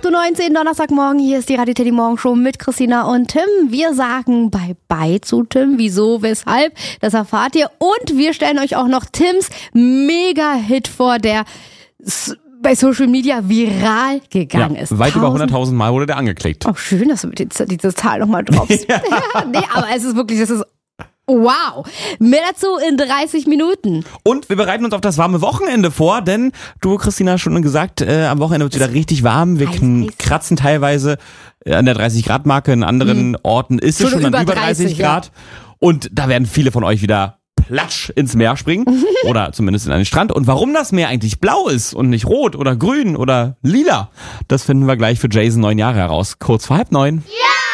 8.19 Uhr, Donnerstagmorgen. Hier ist die Radio Teddy Morgenshow mit Christina und Tim. Wir sagen Bye-bye zu Tim. Wieso, weshalb? Das erfahrt ihr. Und wir stellen euch auch noch Tims Mega-Hit vor, der bei Social Media viral gegangen ist. Weit über 100.000 Mal wurde der angeklickt. Oh, schön, dass du diese Zahl nochmal droppst. Ja. Nee, aber es ist wirklich, das ist wow. Mehr dazu in 30 Minuten. Und wir bereiten uns auf das warme Wochenende vor, denn du, Christina, hast schon gesagt, am Wochenende wird es wieder richtig warm. Wir kratzen teilweise an der 30-Grad-Marke. In anderen Orten ist es schon an über 30 Grad. Ja. Und da werden viele von euch wieder platsch ins Meer springen oder zumindest in einen Strand. Und warum das Meer eigentlich blau ist und nicht rot oder grün oder lila, das finden wir gleich für Jason 9 Jahre heraus. Kurz vor 8:30.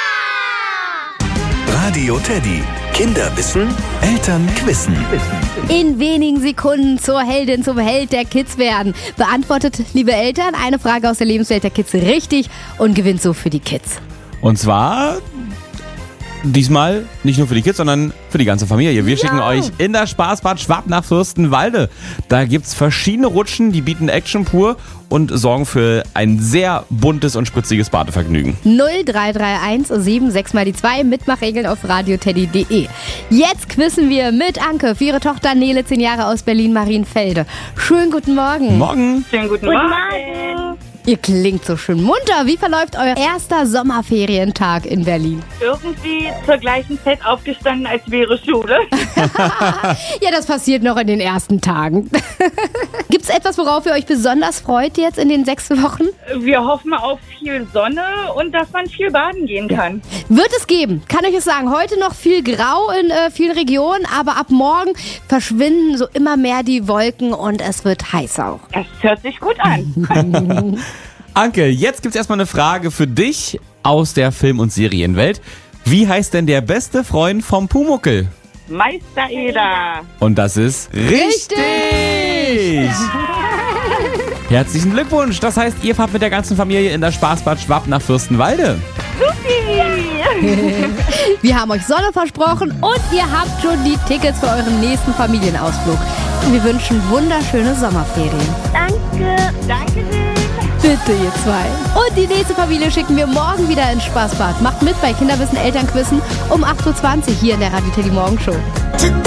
Ja! Radio Teddy. Kinder wissen, Eltern quissen. In wenigen Sekunden zur Heldin, zum Held der Kids werden. Beantwortet, liebe Eltern, eine Frage aus der Lebenswelt der Kids richtig und gewinnt so für die Kids. Und zwar diesmal nicht nur für die Kids, sondern für die ganze Familie. Wir schicken euch in das Spaßbad Schwab nach Fürstenwalde. Da gibt's verschiedene Rutschen, die bieten Action pur und sorgen für ein sehr buntes und spritziges Badevergnügen. 0331 76 mal die 2, Mitmachregeln auf radioteddy.de. Jetzt quizzen wir mit Anke für ihre Tochter Nele, 10 Jahre aus Berlin-Marienfelde. Schönen guten Morgen. Morgen. Schönen guten Morgen. Ihr klingt so schön munter. Wie verläuft euer erster Sommerferientag in Berlin? Irgendwie zur gleichen Zeit aufgestanden, als wäre Schule. Ja, das passiert noch in den ersten Tagen. Gibt's etwas, worauf ihr euch besonders freut jetzt in den 6 Wochen? Wir hoffen auf viel Sonne und dass man viel baden gehen kann. Wird es geben, kann ich es sagen. Heute noch viel Grau in vielen Regionen, aber ab morgen verschwinden so immer mehr die Wolken und es wird heiß auch. Das hört sich gut an. Anke, jetzt gibt's erstmal eine Frage für dich aus der Film- und Serienwelt. Wie heißt denn der beste Freund vom Pumuckl? Meister Eder. Und das ist richtig! Herzlichen Glückwunsch! Das heißt, ihr fahrt mit der ganzen Familie in das Spaßbad Schwab nach Fürstenwalde. Wir haben euch Sonne versprochen und ihr habt schon die Tickets für euren nächsten Familienausflug. Wir wünschen wunderschöne Sommerferien. Danke. Danke schön. Bitte, ihr zwei. Und die nächste Familie schicken wir morgen wieder ins Spaßbad. Macht mit bei Kinderwissen Elternquissen um 8.20 Uhr hier in der Radio Teddy Morgenshow.